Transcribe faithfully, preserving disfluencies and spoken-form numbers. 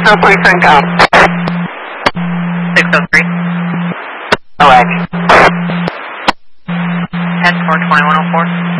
oh three Franco. six oh three. O X. ten four twenty-one oh four.